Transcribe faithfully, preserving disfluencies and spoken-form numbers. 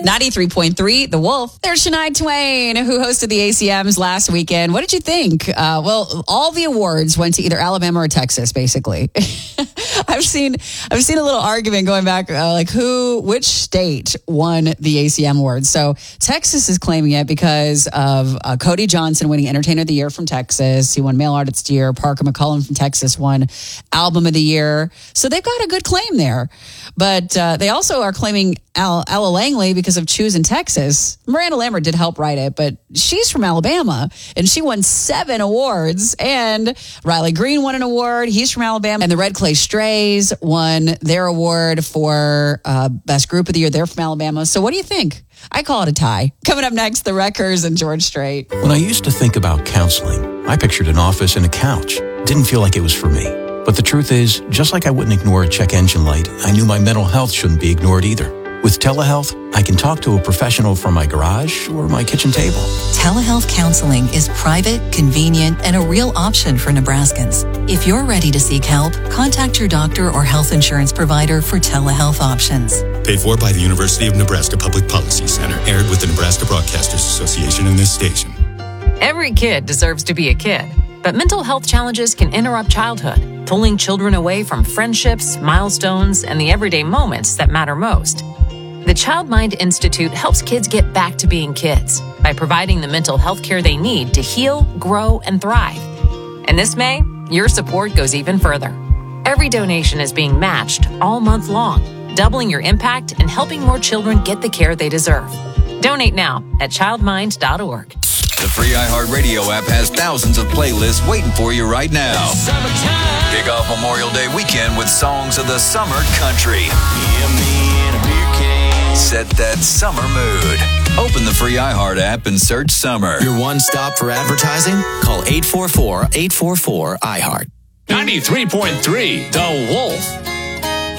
ninety-three point three, The Wolf. There's Shania Twain, who hosted the A C Ms last weekend. What did you think? Uh, well, all the awards went to either Alabama or Texas, basically. I've seen I've seen a little argument going back, uh, like who, which state won the A C M awards. So Texas is claiming it because of uh, Cody Johnson winning Entertainer of the Year from Texas. He won Male Artist of the Year. Parker McCollum from Texas won Album of the Year. So they've got a good claim there. But uh, they also are claiming Al- Ella Langley because of Choose in Texas. Miranda Lambert did help write it, but she's from Alabama, and she won seven awards. And Riley Green won an award. He's from Alabama. And the Red Clay Strays won their award for uh, Best Group of the Year. They're from Alabama. So what do you think? I call it a tie. Coming up next, the Wreckers and George Strait. When I used to think about counseling, I pictured an office and a couch. Didn't feel like it was for me. But the truth is, just like I wouldn't ignore a check engine light, I knew my mental health shouldn't be ignored either. With telehealth, I can talk to a professional from my garage or my kitchen table. Telehealth counseling is private, convenient, and a real option for Nebraskans. If you're ready to seek help, contact your doctor or health insurance provider for telehealth options. Paid for by the University of Nebraska Public Policy Center. Aired with the Nebraska Broadcasters Association and this station. Every kid deserves to be a kid, but mental health challenges can interrupt childhood, pulling children away from friendships, milestones, and the everyday moments that matter most. The Child Mind Institute helps kids get back to being kids by providing the mental health care they need to heal, grow, and thrive. And this May, your support goes even further. Every donation is being matched all month long, doubling your impact and helping more children get the care they deserve. Donate now at child mind dot org. The free iHeartRadio app has thousands of playlists waiting for you right now. Kick off Memorial Day weekend with songs of the summer country. Set that summer mood. Open the free iHeart app and search summer. Your one stop for advertising? Call eight four four, eight four four, I heart. ninety-three point three, The Wolf.